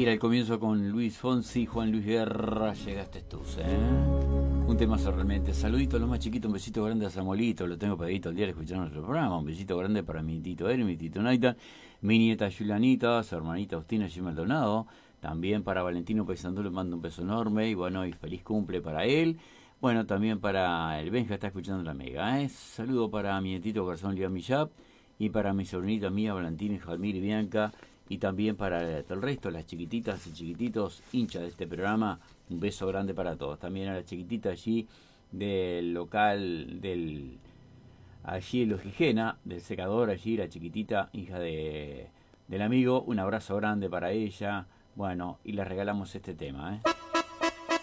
al comienzo con Luis Fonsi, Juan Luis Guerra, llegaste tú, un temazo realmente. Saludito a los más chiquitos, un besito grande a Samuelito, lo tengo pedidito el día de escuchar nuestro programa, un besito grande para mi tito Eri, mi tito Naita, mi nieta Julianita, su hermanita Agustina G. Maldonado, también para Valentino Paisandú le mando un beso enorme, y bueno, y feliz cumple para él. Bueno, también para el Benja, está escuchando la Mega, Saludo para mi nietito Garzón Liam Millap, y para mi sobrinita mía, Valentina, Jalmir y Bianca, y también para el resto, las chiquititas y chiquititos hinchas de este programa, un beso grande para todos. También a la chiquitita allí del local allí en Los Gijena, del secador allí, la chiquitita, hija del amigo, un abrazo grande para ella. Bueno, y le regalamos este tema,